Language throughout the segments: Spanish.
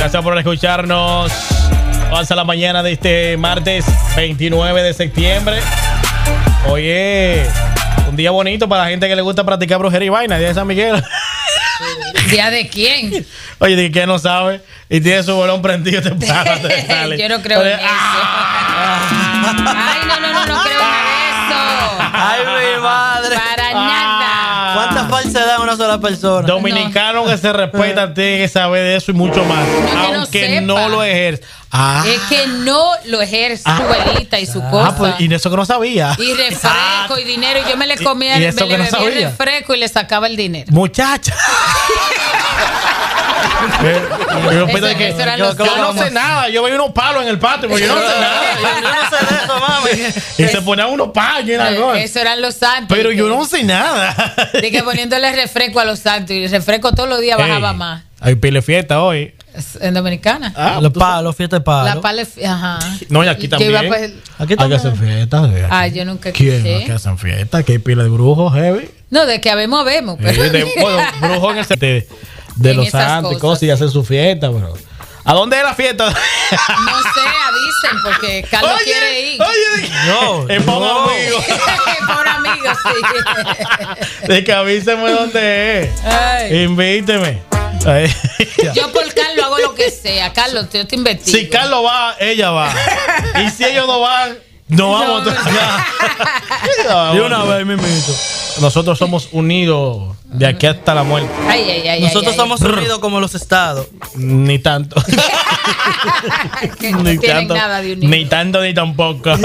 Gracias por escucharnos. Avanza la mañana de este martes 29 de septiembre. Oye, un día bonito para la gente que le gusta practicar brujería y vaina. Día de San Miguel. ¿Día de quién? Oye, ¿de quién no sabe? Y tiene su bolón prendido temprano. Yo no creo en eso. Ay, no creo en eso. Ay, mi madre. Para nada. ¿Cuánta falsedad en una sola persona? Dominicano que se respeta tiene que saber de eso y mucho más. Aunque no lo ejerce. Es que no lo ejerce su velita y su cosa. Pues, y eso que no sabía. Y refresco y dinero. Y yo me le comía, me le bebía el refresco y le sacaba el dinero. Muchacha. Yo no sé nada. Yo veía unos palos en el patio, porque yo no sé nada. Yo no sé de eso, mami. Y se ponían unos palos y algo. Eso eran los santos. Pero yo no sé nada. De que poniéndole refresco a los santos. Y el refresco todos los días bajaba más. Hay pile fiesta hoy. En Dominicana. Los palos, fiesta de palos. La pala, ajá. No, y aquí también. Aquí hay que hacer fiestas. Yo nunca ¿Quién? escuché. Aquí hacen fiestas, que hay pila de brujos heavy. No, de que habemos. Pero... Bueno, brujos en el de los santos y cosas y hacen su fiesta, bro. ¿A dónde es la fiesta? No sé, avisen, porque Carlos quiere ir. Oye, no, es por amigos. Por amigos, sí. De que avíseme dónde es. Ay. Invíteme. Yo por Carlos hago lo que sea. Carlos, yo te investigo. Si Carlos va, ella va. Y si ellos no van, no vamos. De una vez, mimito. Nosotros somos unidos de aquí hasta la muerte. Nosotros somos unidos como los estados. Ni tanto. Que no tienen nada de unido. Ni tanto ni tampoco.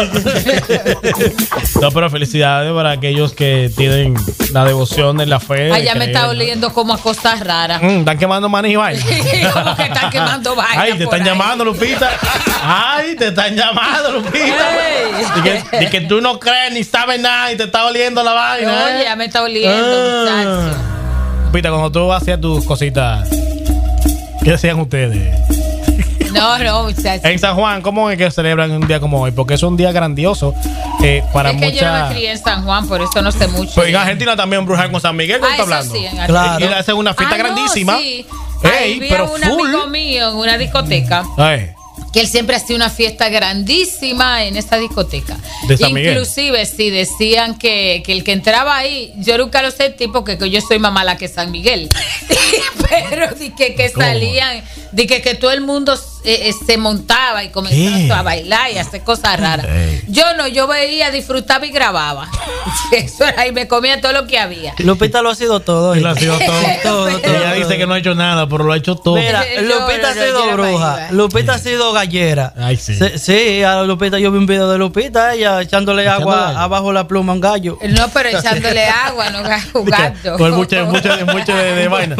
No, pero felicidades para aquellos que tienen la devoción en la fe. Ya me está oliendo como a cosas raras. Están quemando maní y vaina. Como que están quemando vaina. Ay, te están llamando, Lupita. Ay, te están llamando, Lupita. De que tú no crees ni sabes nada y te está oliendo la vaina. Oye, ya me está oliendo, muchacho. Lupita, cuando tú hacías tus cositas, ¿qué hacían ustedes? No, muchachos. En San Juan, ¿cómo es que celebran un día como hoy? Porque es un día grandioso para muchas. Es que yo no me crié en San Juan, por eso no sé mucho. Pues en Argentina también brujan con San Miguel, ¿cómo está hablando? Sí, claro. Y le hacen una fiesta grandísima. Sí. Ey, había pero un full. amigo mío en una discoteca. Que él siempre hacía una fiesta grandísima en esa discoteca. De San Miguel. Inclusive, sí, decían que el que entraba ahí, yo nunca lo sé, tipo que yo soy más mala que San Miguel. Pero que salían, que todo el mundo se montaba y comenzaba a bailar y a hacer cosas raras. Yo veía, disfrutaba y grababa. Eso era, y me comía todo lo que había. Lupita lo ha sido todo. Lo ha sido todo. Ella dice que no ha hecho nada, pero lo ha hecho todo. Mira, Lupita ha sido bruja. Lupita ha sido gallera. Ay, sí. Sí, a Lupita, yo vi un video de Lupita, ella echándole agua abajo la pluma a un gallo. No, pero echándole agua, no jugando. Con mucho de vaina.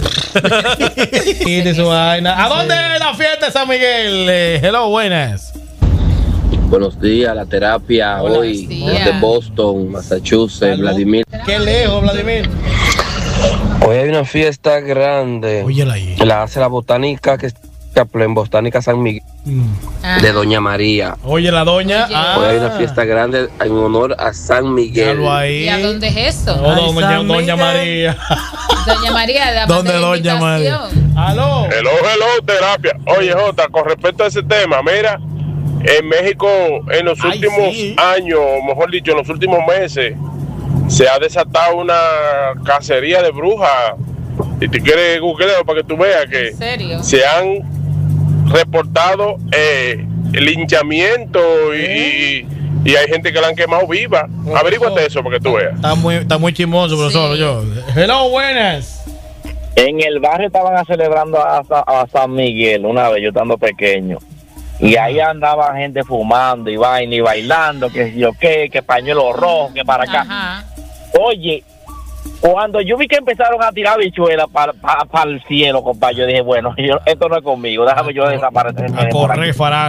Y de su vaina. ¿A dónde es la fiesta de San Miguel? Hello, buenas. Buenos días, la terapia. Hola, hoy desde Boston, Massachusetts, Vladimir. Qué lejos, Vladimir. Hoy hay una fiesta grande. Óyela ahí. La hace la botánica que en Botánica San Miguel de Doña María. Oye, la doña. Hoy hay una fiesta grande en honor a San Miguel. Ahí. ¿Y a dónde es eso? Doña María. Doña María, ¿dónde Doña María? Aló. Hello, terapia. Oye, Jota, con respecto a ese tema, mira, en México en los últimos años, mejor dicho, en los últimos meses, se ha desatado una cacería de brujas. Y te quieres googlear para que tú veas que ¿en serio? Se han reportado linchamiento y hay gente que la han quemado viva. Averíguate eso para que tú veas. Está muy chismoso, profesor. Hello, buenas. En el barrio estaban celebrando a San Miguel una vez, yo estando pequeño. Y ahí andaba gente fumando y vaina y bailando, que pañuelo rojo, que para acá. Ajá. Oye, cuando yo vi que empezaron a tirar bichuelas para el cielo, compadre, yo dije, bueno, esto no es conmigo, déjame yo desaparecerme. A correr, farán.